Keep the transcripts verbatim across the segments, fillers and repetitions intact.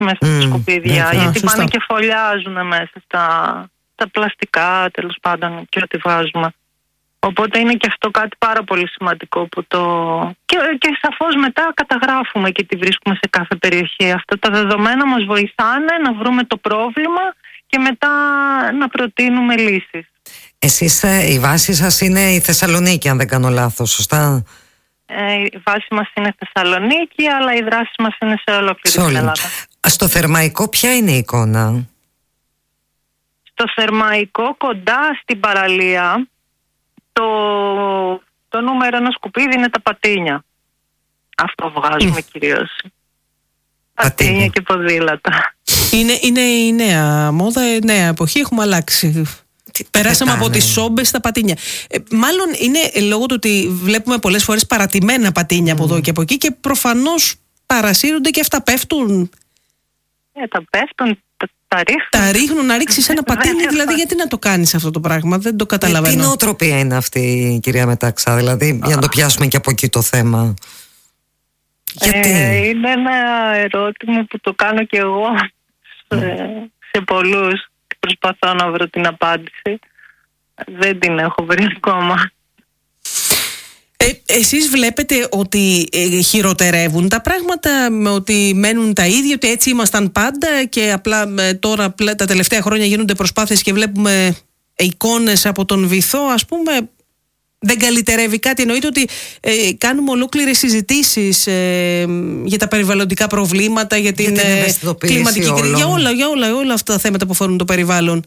μέσα mm, στα σκουπίδια, ναι, γιατί σωστά. πάνε και φωλιάζουν μέσα στα, στα πλαστικά, τέλος πάντων, και ό,τι βάζουμε. Οπότε είναι και αυτό κάτι πάρα πολύ σημαντικό που το... Και, και σαφώς μετά καταγράφουμε και τι βρίσκουμε σε κάθε περιοχή. Αυτά τα δεδομένα μας βοηθάνε να βρούμε το πρόβλημα και μετά να προτείνουμε λύσεις. Εσείς, η βάση σας είναι η Θεσσαλονίκη, αν δεν κάνω λάθος, σωστά? Ε, η βάση μας είναι Θεσσαλονίκη, αλλά οι δράσεις μας είναι σε ολόκληρη την Ελλάδα. Στο Θερμαϊκό ποια είναι η εικόνα? Στο Θερμαϊκό, κοντά στην παραλία, το, το νούμερο ένα σκουπίδι είναι τα πατίνια. Αυτό βγάζουμε mm. κυρίως. Πατίνια. Πατίνια και ποδήλατα. Είναι, είναι η νέα μόδα, η νέα εποχή, έχουμε αλλάξει. Τι Περάσαμε από τις σόμπες στα πατίνια. Ε, μάλλον είναι λόγω του ότι βλέπουμε πολλές φορές παρατημένα πατίνια mm. από εδώ και από εκεί και προφανώς παρασύρονται και αυτά πέφτουν. Ε, τα πέφτουν, τα, τα ρίχνουν. Τα ρίχνουν να ρίξεις ένα πατίνι, δηλαδή γιατί να το κάνεις αυτό το πράγμα, δεν το καταλαβαίνω. Ε, τι νοοτροπία είναι αυτή, κυρία Μεταξά, δηλαδή, για να το πιάσουμε και από εκεί το θέμα. Γιατί? Ε, είναι ένα ερώτημα που το κάνω και εγώ σε, mm. σε πολλούς. Προσπαθώ να βρω την απάντηση. Δεν την έχω βρει ακόμα. Ε, εσείς βλέπετε ότι ε, χειροτερεύουν τα πράγματα, με ότι μένουν τα ίδια, ότι έτσι ήμασταν πάντα και απλά ε, τώρα τα τελευταία χρόνια γίνονται προσπάθειες και βλέπουμε εικόνες από τον βυθό, ας πούμε, δεν καλυτερεύει κάτι? Εννοείται ότι ε, κάνουμε ολόκληρες συζητήσεις ε, για τα περιβαλλοντικά προβλήματα, για την, για την κλιματική κρίση, για όλα, για όλα, όλα αυτά τα θέματα που αφορούν το περιβάλλον.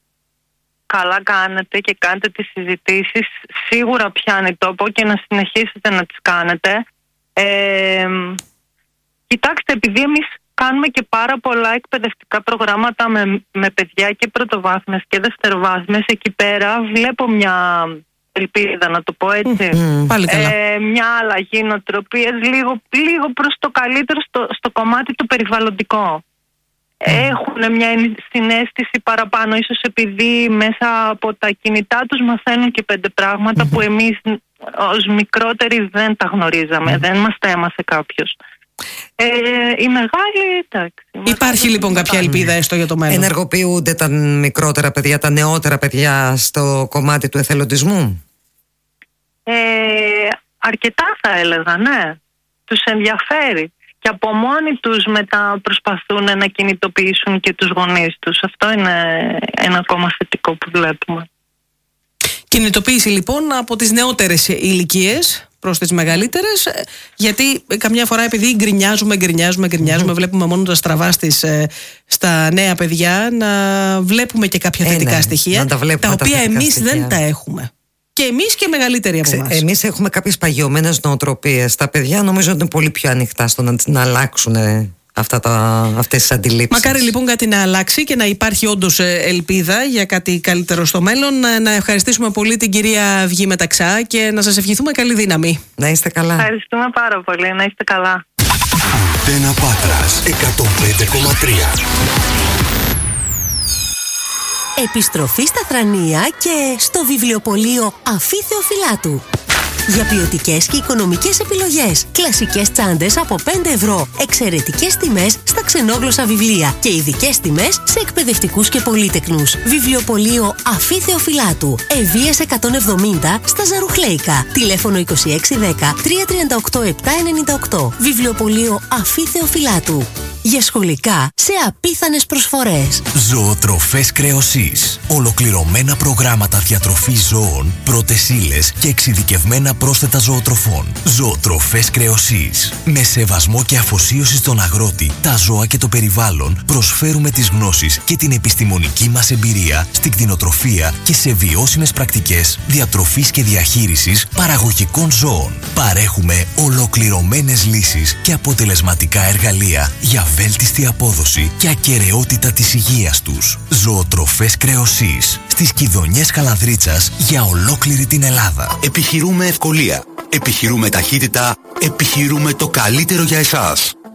Καλά κάνετε και κάνετε τις συζητήσεις. Σίγουρα πιάνει τόπο και να συνεχίσετε να τις κάνετε. Ε, κοιτάξτε, επειδή εμείς κάνουμε και πάρα πολλά εκπαιδευτικά προγράμματα με, με παιδιά και πρωτοβάθμιας και δευτεροβάθμιας, εκεί πέρα βλέπω μια ελπίδα, να το πω έτσι. Mm, πάλι καλά. Ε, μια αλλαγή νοοτροπίας, λίγο, λίγο προς το καλύτερο στο, στο κομμάτι το περιβαλλοντικό. Έχουν μια συναίσθηση παραπάνω, ίσως επειδή μέσα από τα κινητά τους μαθαίνουν και πέντε πράγματα mm-hmm. που εμείς ως μικρότεροι δεν τα γνωρίζαμε, mm-hmm. δεν μας τα έμαθε κάποιος. Ε, η μεγάλη, εντάξει. Υπάρχει λοιπόν κάποια ελπίδα έστω για το μέλλον? Ενεργοποιούνται τα μικρότερα παιδιά, τα νεότερα παιδιά στο κομμάτι του εθελοντισμού? Ε, αρκετά θα έλεγα, ναι. Τους ενδιαφέρει. Και από μόνοι τους μετά προσπαθούν να κινητοποιήσουν και τους γονείς τους. Αυτό είναι ένα ακόμα θετικό που βλέπουμε. Κινητοποίηση λοιπόν από τις νεότερες ηλικίες προς τις μεγαλύτερες, γιατί καμιά φορά επειδή γκρινιάζουμε, γκρινιάζουμε, γκρινιάζουμε, mm. βλέπουμε μόνο τα στραβά στις, στα νέα παιδιά, να βλέπουμε και κάποια θετικά ε, ναι, στοιχεία, τα, τα οποία τα εμείς στοιχεία. δεν τα έχουμε. Και εμείς και μεγαλύτεροι από εμάς. Εμείς έχουμε κάποιες παγιωμένες νοοτροπίες. Τα παιδιά νομίζω ότι είναι πολύ πιο ανοιχτά στο να, να αλλάξουν αυτά τα, αυτές τις αντιλήψεις. Μακάρι λοιπόν κάτι να αλλάξει και να υπάρχει όντως ελπίδα για κάτι καλύτερο στο μέλλον. Να ευχαριστήσουμε πολύ την κυρία Αυγή Μεταξά και να σας ευχηθούμε καλή δύναμη. Να είστε καλά. Ευχαριστούμε πάρα πολύ. Να είστε καλά. Αντένα Πάτρας εκατόν πέντε κόμμα τρία. Επιστροφή στα Θρανία και στο βιβλιοπωλείο Αφή Θεοφυλάτου. Για ποιοτικές και οικονομικές επιλογές. Κλασικές τσάντες από πέντε ευρώ. Εξαιρετικές τιμές στα ξενόγλωσσα βιβλία. Και ειδικές τιμές σε εκπαιδευτικούς και πολύτεκνους. Βιβλιοπωλείο Αφή Θεοφυλάτου. Ευβοίας εκατόν εβδομήντα στα Ζαρουχλέικα. Τηλέφωνο είκοσι έξι δέκα τριακόσια τριάντα οκτώ επτακόσια ενενήντα οκτώ. Βιβλιοπωλείο Αφή Θεοφυλάτου. Για σχολικά σε απίθανες προσφορές. Ζωοτροφές Κρεοσής. Ολοκληρωμένα προγράμματα διατροφής ζώων, πρώτες ύλες και εξειδικευμένα πρόσθετα ζωοτροφών. Ζωοτροφές Κρεοσής. Με σεβασμό και αφοσίωση στον αγρότη, τα ζώα και το περιβάλλον, προσφέρουμε τις γνώσεις και την επιστημονική μας εμπειρία στην κτηνοτροφία και σε βιώσιμες πρακτικές διατροφής και διαχείρισης παραγωγικών ζώων. Παρέχουμε ολοκληρωμένες λύσεις και αποτελεσματικά εργαλεία για βέλτιστη απόδοση και ακεραιότητα της υγείας τους. Ζωοτροφές Κρεοσής. Στις Κιδωνιές Καλανδρίτσας για ολόκληρη την Ελλάδα. Επιχειρούμε ευκολία. Επιχειρούμε ταχύτητα. Επιχειρούμε το καλύτερο για εσάς.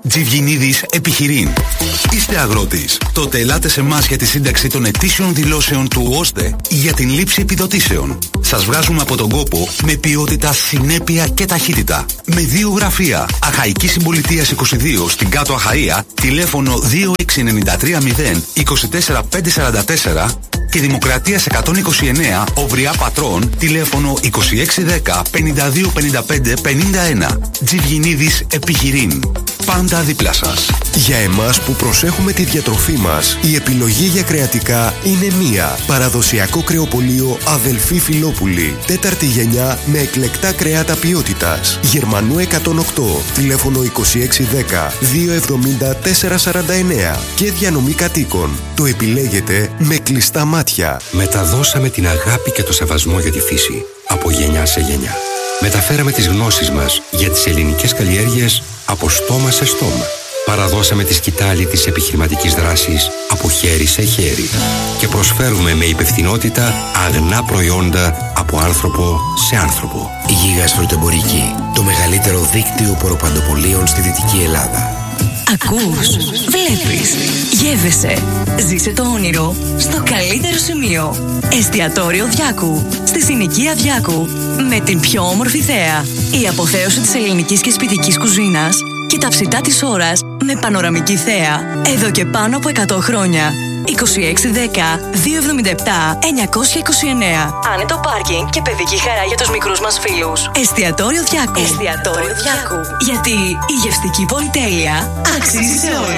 Τζιβγινίδης Επιχειρήν. Είστε αγρότης? Τότε ελάτε σε εμάς για τη σύνταξη των ετήσιων δηλώσεων του ΟΣΔΕ ή για την λήψη επιδοτήσεων. Σας βγάζουμε από τον κόπο με ποιότητα, συνέπεια και ταχύτητα. Με δύο γραφεία. Αχαϊκή Συμπολιτείας είκοσι δύο στην Κάτω Αχαΐα, τηλέφωνο δύο έξι εννιά τρία μηδέν είκοσι τέσσερα πεντακόσια σαράντα τέσσερα και Δημοκρατίας εκατόν είκοσι εννέα Οβριά Πατρών, τηλέφωνο είκοσι έξι δέκα πενήντα δύο πενήντα πέντε πενήντα ένα. Τζιβγινίδης Επιχειρήν. Πάντα δίπλα σας. Για εμάς που προσέχουμε τη διατροφή μας, η επιλογή για κρεατικά είναι μία. Παραδοσιακό κρεοπωλείο Αδελφή Φιλόπουλη. Τέταρτη γενιά με εκλεκτά κρεάτα ποιότητας. Γερμανού εκατόν οκτώ. Τηλέφωνο είκοσι έξι δέκα διακόσια εβδομήντα τετρακόσια σαράντα εννέα. Και διανομή κατοίκων. Το επιλέγετε με κλειστά μάτια. Μεταδώσαμε την αγάπη και το σεβασμό για τη φύση από γενιά σε γενιά. Μεταφέραμε τις γνώσεις μας για τις ελληνικές καλλιέργειες από στόμα σε στόμα. Παραδώσαμε τη σκητάλη της επιχειρηματικής δράσης από χέρι σε χέρι. Και προσφέρουμε με υπευθυνότητα αγνά προϊόντα από άνθρωπο σε άνθρωπο. Η Γίγας Φρουτεμπορική, το μεγαλύτερο δίκτυο ποροπαντοπωλείων στη Δυτική Ελλάδα. Ακούς, βλέπεις, γεύεσαι. Ζήσε το όνειρο στο καλύτερο σημείο. Εστιατόριο Διάκου, στη συνοικία Διάκου. Με την πιο όμορφη θέα. Η αποθέωση της ελληνικής και σπιτικής κουζίνας και τα ψητά της ώρας με πανοραμική θέα. Εδώ και πάνω από εκατό χρόνια. είκοσι έξι δέκα διακόσια εβδομήντα επτά εννιακόσια είκοσι εννέα. Άνετο πάρκινγκ και παιδική χαρά για τους μικρούς μας φίλους. Εστιατόριο Διάκου. Εστιατόριο Διάκου. Γιατί η γευστική πολυτέλεια αξίζει σε όλους.